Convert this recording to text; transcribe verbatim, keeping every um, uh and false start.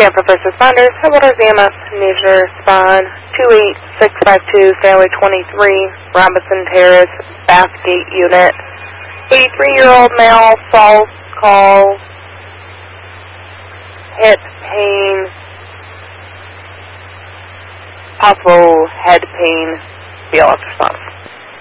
Stanford First Responders, Headwaters E M S, Nature, Spawn, two eight six five two, Fairway twenty-three, Robinson Terrace, Bathgate Unit. eighty-three-year-old male, false call, hip pain, possible head pain, B L S response.